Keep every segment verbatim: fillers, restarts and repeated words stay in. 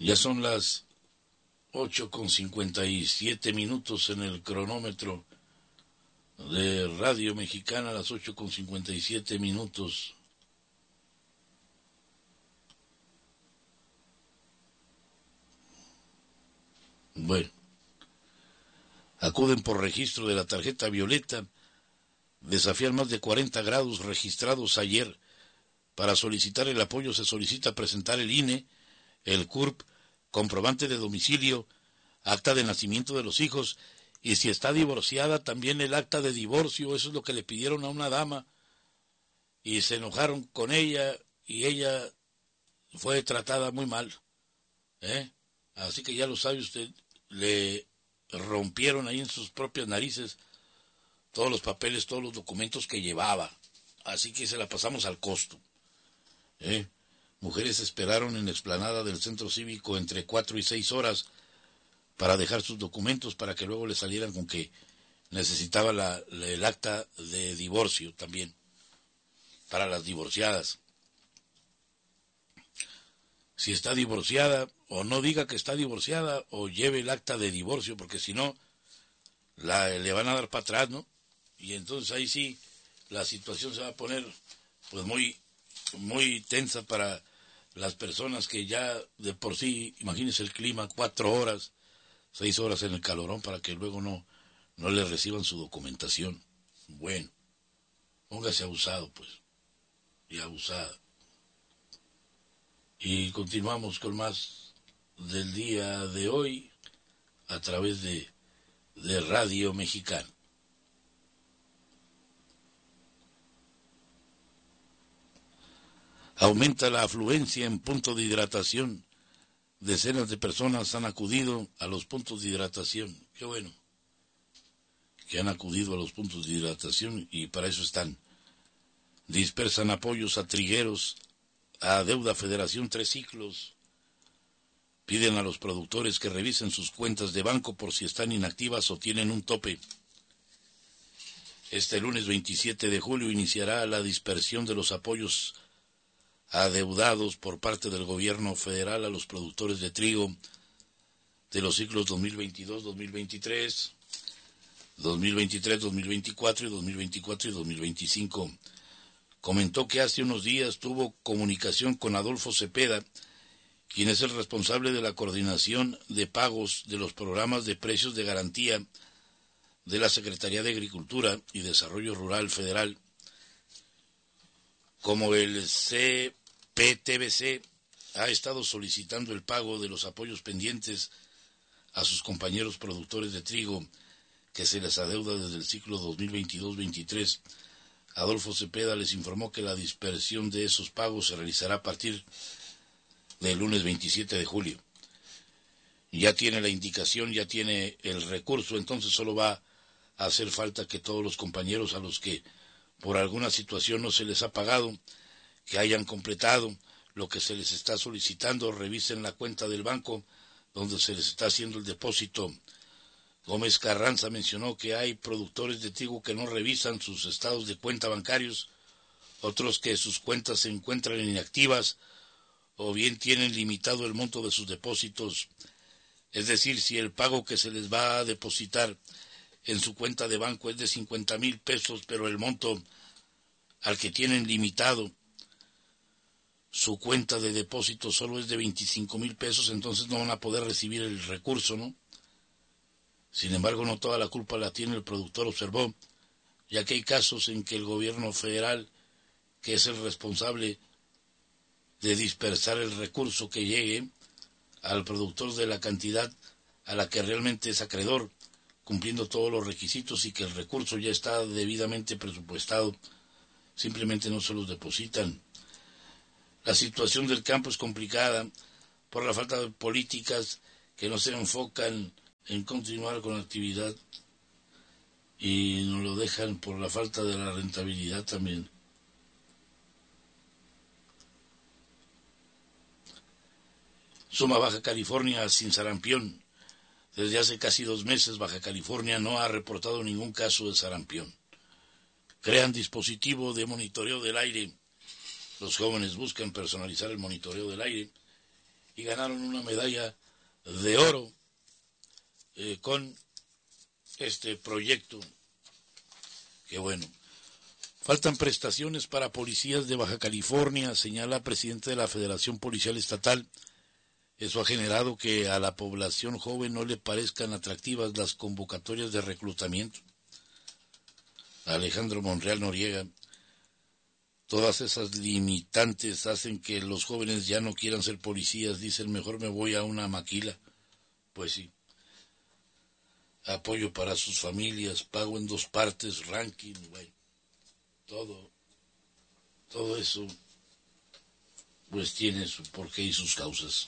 Ya son las ocho con cincuenta y siete minutos en el cronómetro de Radio Mexicana, las ocho con cincuenta y siete minutos. Bueno, acuden por registro de la tarjeta violeta, desafían más de cuarenta grados registrados ayer. Para solicitar el apoyo se solicita presentar el I N E, el C U R P, comprobante de domicilio, acta de nacimiento de los hijos, y si está divorciada también el acta de divorcio. Eso es lo que le pidieron a una dama, y se enojaron con ella, y ella fue tratada muy mal, ¿eh? Así que ya lo sabe usted, le rompieron ahí en sus propias narices todos los papeles, todos los documentos que llevaba, así que se la pasamos al costo, ¿eh? Mujeres esperaron en la explanada del centro cívico entre cuatro y seis horas para dejar sus documentos, para que luego le salieran con que necesitaba la, la, el acta de divorcio también, para las divorciadas. Si está divorciada, o no diga que está divorciada, o lleve el acta de divorcio, porque si no, la, le van a dar para atrás, ¿no? Y entonces ahí sí, la situación se va a poner pues muy, muy tensa para las personas que ya de por sí, imagínense el clima, cuatro horas, seis horas en el calorón, para que luego no, no le reciban su documentación. Bueno, póngase abusado, pues, y abusada. Y continuamos con más del día de hoy a través de, de Radio Mexicana. Aumenta la afluencia en punto de hidratación. Decenas de personas han acudido a los puntos de hidratación. Qué bueno que han acudido a los puntos de hidratación, y para eso están. Dispersan apoyos a trigueros, a Deuda Federación Tres Ciclos. Piden a los productores que revisen sus cuentas de banco por si están inactivas o tienen un tope. Este lunes veintisiete de julio iniciará la dispersión de los apoyos adeudados por parte del gobierno federal a los productores de trigo de los ciclos dos mil veintidós dos mil veintitrés, dos mil veintitrés dos mil veinticuatro y dos mil veinticuatro y dos mil veinticinco. Comentó que hace unos días tuvo comunicación con Adolfo Cepeda, quien es el responsable de la coordinación de pagos de los programas de precios de garantía de la Secretaría de Agricultura y Desarrollo Rural Federal. Como el C P T B C ha estado solicitando el pago de los apoyos pendientes a sus compañeros productores de trigo que se les adeuda desde el ciclo dos mil veintidós veintitrés, Adolfo Cepeda les informó que la dispersión de esos pagos se realizará a partir del lunes veintisiete de julio. Ya tiene la indicación, ya tiene el recurso, entonces solo va a hacer falta que todos los compañeros a los que por alguna situación no se les ha pagado, que hayan completado lo que se les está solicitando, revisen la cuenta del banco donde se les está haciendo el depósito. Gómez Carranza mencionó que hay productores de trigo que no revisan sus estados de cuenta bancarios, otros que sus cuentas se encuentran inactivas o bien tienen limitado el monto de sus depósitos. Es decir, si el pago que se les va a depositar en su cuenta de banco es de cincuenta mil pesos, pero el monto al que tienen limitado su cuenta de depósito solo es de veinticinco mil pesos, entonces no van a poder recibir el recurso, ¿no? Sin embargo, no toda la culpa la tiene el productor, observó, ya que hay casos en que el gobierno federal, que es el responsable de dispersar el recurso que llegue al productor de la cantidad a la que realmente es acreedor, cumpliendo todos los requisitos y que el recurso ya está debidamente presupuestado, simplemente no se los depositan. La situación del campo es complicada por la falta de políticas que no se enfocan en continuar con la actividad y nos lo dejan por la falta de la rentabilidad también. Suma Baja California sin sarampión. Desde hace casi dos meses Baja California no ha reportado ningún caso de sarampión. Crean dispositivo de monitoreo del aire. Los jóvenes buscan personalizar el monitoreo del aire y ganaron una medalla de oro eh, con este proyecto. Qué bueno. Faltan prestaciones para policías de Baja California, señala presidente de la Federación Policial Estatal. Eso ha generado que a la población joven no le parezcan atractivas las convocatorias de reclutamiento. Alejandro Monreal Noriega. Todas esas limitantes hacen que los jóvenes ya no quieran ser policías, dicen mejor me voy a una maquila. Pues sí. Apoyo para sus familias, pago en dos partes, ranking, bueno, todo, todo eso pues tiene su porqué y sus causas.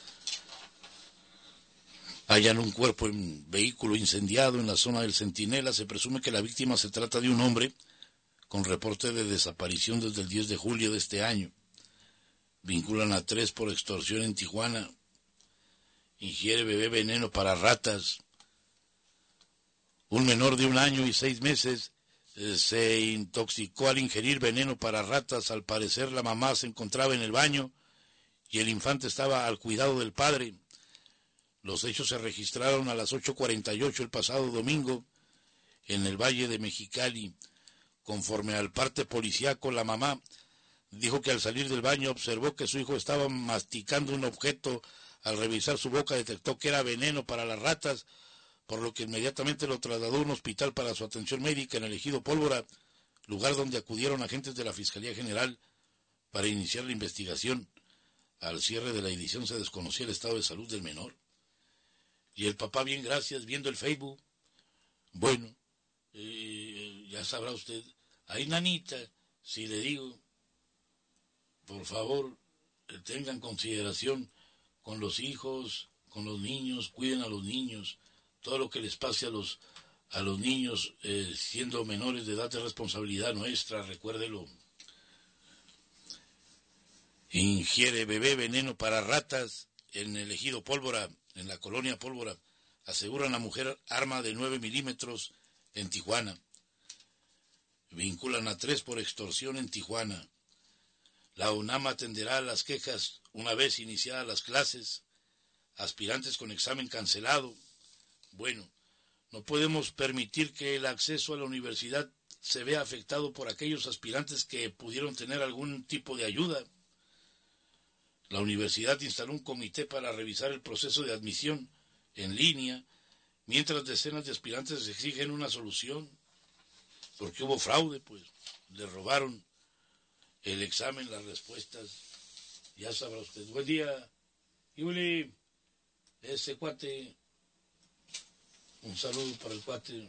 Hallan un cuerpo en vehículo incendiado en la zona del Centinela. Se presume que la víctima se trata de un hombre con reporte de desaparición desde el diez de julio de este año. Vinculan a tres por extorsión en Tijuana. Ingiere bebé veneno para ratas. Un menor de un año y seis meses eh, se intoxicó al ingerir veneno para ratas. Al parecer la mamá se encontraba en el baño y el infante estaba al cuidado del padre. Los hechos se registraron a las ocho cuarenta y ocho el pasado domingo en el Valle de Mexicali. Conforme al parte policíaco, la mamá dijo que al salir del baño observó que su hijo estaba masticando un objeto. Al revisar su boca detectó que era veneno para las ratas, por lo que inmediatamente lo trasladó a un hospital para su atención médica en el ejido Pólvora, lugar donde acudieron agentes de la Fiscalía General para iniciar la investigación. Al cierre de la edición se desconocía el estado de salud del menor. Y el papá, bien gracias, viendo el Facebook. Bueno, eh, ya sabrá usted. Ahí, nanita, si le digo, por favor, tengan consideración con los hijos, con los niños, cuiden a los niños. Todo lo que les pase a los, a los niños, eh, siendo menores de edad, de responsabilidad nuestra, recuérdelo. Ingiere bebé veneno para ratas en el ejido Pólvora, en la colonia Pólvora. Aseguran a mujer arma de nueve milímetros en Tijuana. Vinculan a tres por extorsión en Tijuana. La UNAM atenderá las quejas una vez iniciadas las clases. Aspirantes con examen cancelado. Bueno, no podemos permitir que el acceso a la universidad se vea afectado por aquellos aspirantes que pudieron tener algún tipo de ayuda. La universidad instaló un comité para revisar el proceso de admisión en línea, mientras decenas de aspirantes exigen una solución, porque hubo fraude, pues, le robaron el examen, las respuestas, ya sabrá usted. Buen día, Yuli, ese cuate, un saludo para el cuate.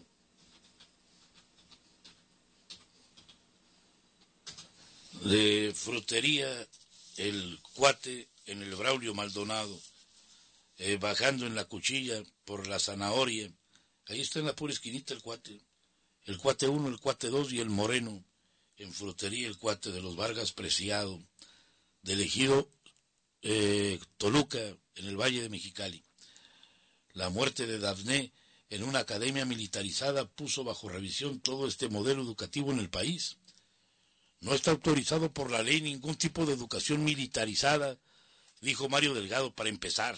De frutería, el cuate en el Braulio Maldonado, eh, bajando en la cuchilla por la zanahoria. Ahí está en la pura esquinita el cuate. El cuate uno, el cuate dos y el moreno. En frutería el cuate de los Vargas Preciado, del ejido eh, Toluca, en el Valle de Mexicali. La muerte de Dafne en una academia militarizada puso bajo revisión todo este modelo educativo en el país. No está autorizado por la ley ningún tipo de educación militarizada, dijo Mario Delgado, para empezar.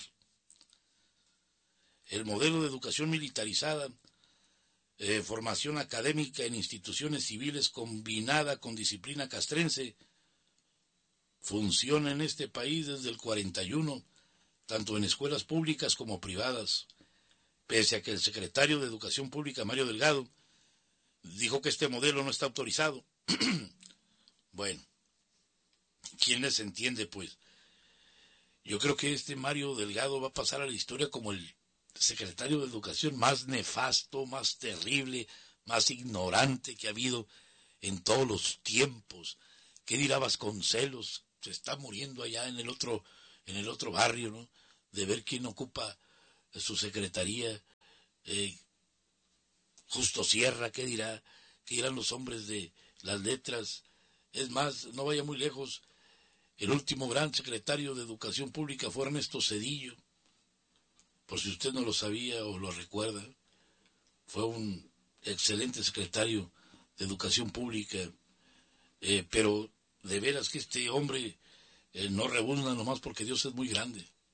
El modelo de educación militarizada, eh, formación académica en instituciones civiles combinada con disciplina castrense, funciona en este país desde el cuarenta y uno, tanto en escuelas públicas como privadas, pese a que el secretario de Educación Pública, Mario Delgado, dijo que este modelo no está autorizado. Bueno, ¿quién les entiende, pues? Yo creo que este Mario Delgado va a pasar a la historia como el secretario de Educación más nefasto, más terrible, más ignorante que ha habido en todos los tiempos. ¿Qué dirá Vasconcelos? Se está muriendo allá en el otro, en el otro barrio, ¿no? De ver quién ocupa su secretaría. Eh, Justo Sierra, ¿qué dirá? ¿Qué dirán los hombres de las letras? Es más, no vaya muy lejos, el último gran secretario de Educación Pública fue Ernesto Zedillo. Por si usted no lo sabía o lo recuerda, fue un excelente secretario de Educación Pública, eh, pero de veras que este hombre eh, no rebuzna nomás porque Dios es muy grande.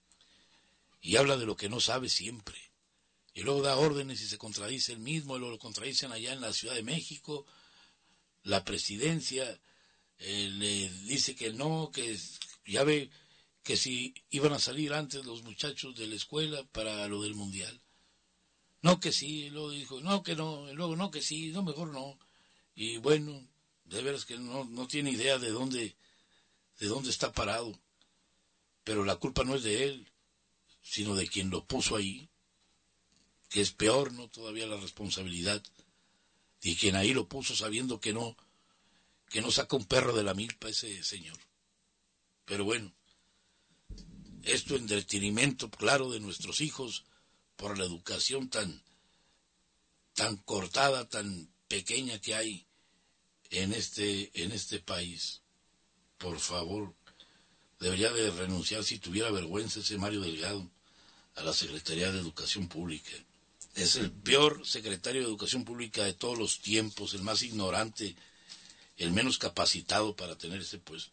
y habla de lo que no sabe siempre. Y luego da órdenes y se contradice él mismo, y luego lo contradicen allá en la Ciudad de México. La presidencia eh, le dice que no, que ya ve que si iban a salir antes los muchachos de la escuela para lo del mundial. No, que sí, y luego dijo, no, que no, y luego no, que sí, no, mejor no. Y bueno, de veras que no, no tiene idea de dónde, de dónde está parado. Pero la culpa no es de él, sino de quien lo puso ahí, que es peor, ¿no? Todavía la responsabilidad de quien ahí lo puso sabiendo que no, que no saca un perro de la milpa ese señor. Pero bueno, esto en detrimento, claro, de nuestros hijos, por la educación tan, tan cortada, tan pequeña que hay en este, en este país. Por favor, debería de renunciar, si tuviera vergüenza, ese Mario Delgado a la Secretaría de Educación Pública. Es el peor secretario de Educación Pública de todos los tiempos, el más ignorante, el menos capacitado para tener ese puesto.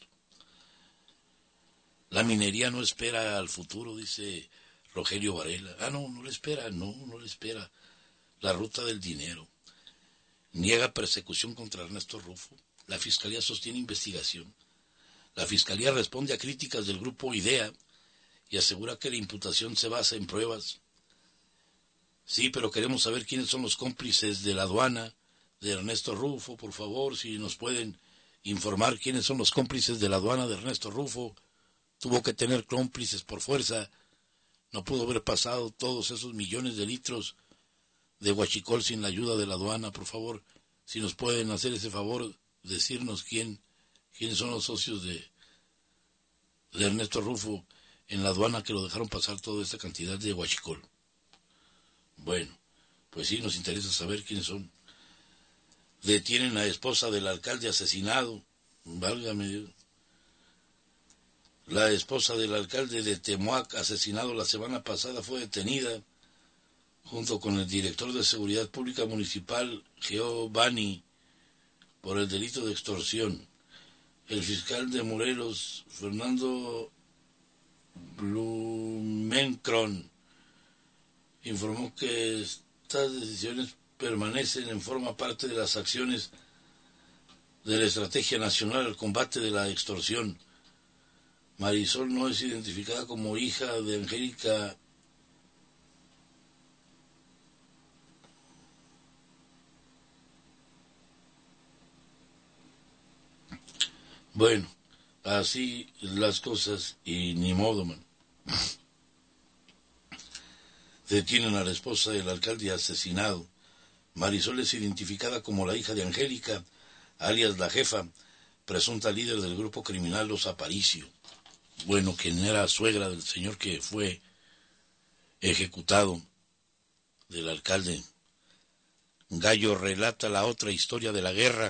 La minería no espera al futuro, dice Rogelio Varela. Ah, no, no le espera, no, no le espera. La ruta del dinero. Niega persecución contra Ernesto Rufo. La Fiscalía sostiene investigación. La Fiscalía responde a críticas del grupo IDEA y asegura que la imputación se basa en pruebas. Sí, pero queremos saber quiénes son los cómplices de la aduana de Ernesto Rufo. Por favor, si nos pueden informar quiénes son los cómplices de la aduana de Ernesto Rufo. Tuvo que tener cómplices por fuerza. No pudo haber pasado todos esos millones de litros de huachicol sin la ayuda de la aduana. Por favor, si nos pueden hacer ese favor, decirnos quién, quiénes son los socios de, de Ernesto Rufo en la aduana que lo dejaron pasar toda esta cantidad de huachicol. Bueno, pues sí, nos interesa saber quiénes son. Detienen a la esposa del alcalde asesinado. Válgame Dios. La esposa del alcalde de Temuac, asesinado la semana pasada, fue detenida junto con el director de Seguridad Pública Municipal, Giovanni, por el delito de extorsión. El fiscal de Morelos, Fernando Blumenkron, informó que estas decisiones permanecen en forma parte de las acciones de la Estrategia Nacional al Combate de la Extorsión. Marisol no es identificada como hija de Angélica Bueno, así las cosas y ni modo, man. Detienen a la esposa del alcalde asesinado. Marisol es identificada como la hija de Angélica, alias la jefa, presunta líder del grupo criminal Los Aparicio. Bueno, quien era suegra del señor que fue ejecutado, del alcalde. Gallo relata la otra historia de la guerra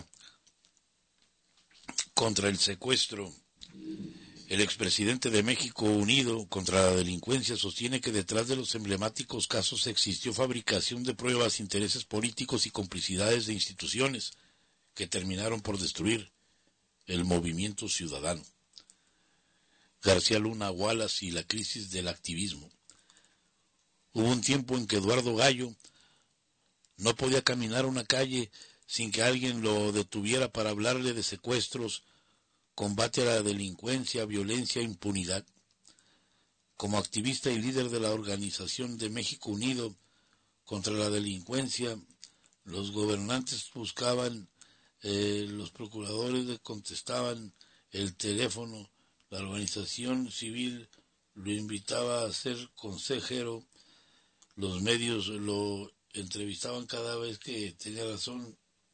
contra el secuestro. El expresidente de México Unido contra la delincuencia sostiene que detrás de los emblemáticos casos existió fabricación de pruebas, intereses políticos y complicidades de instituciones que terminaron por destruir el movimiento ciudadano. García Luna Wallace y la crisis del activismo. Hubo un tiempo en que Eduardo Gallo no podía caminar una calle sin que alguien lo detuviera para hablarle de secuestros, combate a la delincuencia, violencia e impunidad. Como activista y líder de la Organización de México Unido contra la delincuencia, los gobernantes buscaban, eh, los procuradores le contestaban el teléfono, la organización civil lo invitaba a ser consejero, los medios lo entrevistaban cada vez que tenía razón.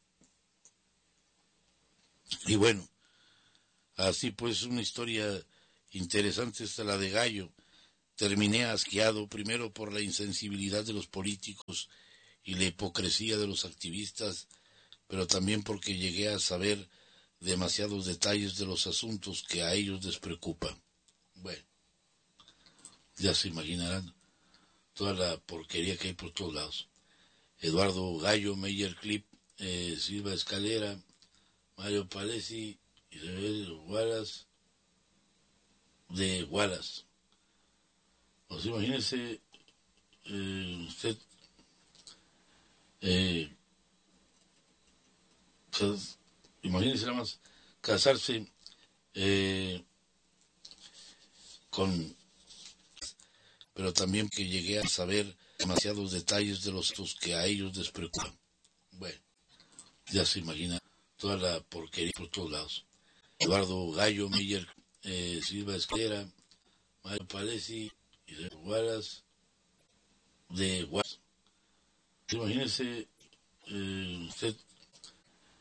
Y bueno, así pues, una historia interesante esta la de Gallo. Terminé asqueado primero por la insensibilidad de los políticos y la hipocresía de los activistas, pero también porque llegué a saber demasiados detalles de los asuntos que a ellos les preocupan. Bueno, ya se imaginarán toda la porquería que hay por todos lados. Eduardo Gallo, Meyer Clip, eh, Silva Escalera, Mario Palesi, Isabel Wallace, de Wallace. Pues imagínese eh, usted eh, pues, imagínese nada más casarse eh, con, pero también que llegué a saber demasiados detalles de los actos que a ellos les preocupan. Bueno, ya se imagina toda la porquería por todos lados. Eduardo Gallo, Miller, eh, Silva Escalera, Mario Palesi y de Guaras, de Guaras. Imagínese eh, usted